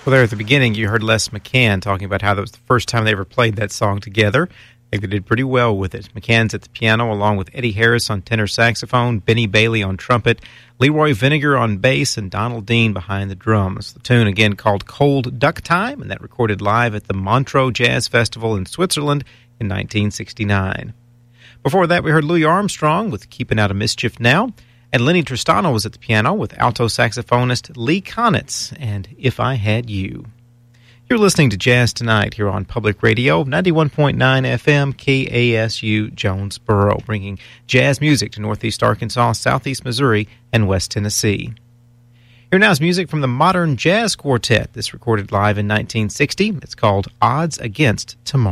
Well, there at the beginning, you heard Les McCann talking about how that was the first time they ever played that song together. I think they did pretty well with it. McCann's at the piano, along with Eddie Harris on tenor saxophone, Benny Bailey on trumpet, Leroy Vinegar on bass, and Donald Dean behind the drums. The tune, again, called Cold Duck Time, and that recorded live at the Montreux Jazz Festival in Switzerland in 1969. Before that, we heard Louis Armstrong with Keeping Out of Mischief Now, and Lenny Tristano was at the piano with alto saxophonist Lee Konitz and If I Had You. You're listening to Jazz Tonight here on Public Radio, 91.9 FM, KASU Jonesboro, bringing jazz music to Northeast Arkansas, Southeast Missouri, and West Tennessee. Here now is music from the Modern Jazz Quartet. This recorded live in 1960. It's called Odds Against Tomorrow.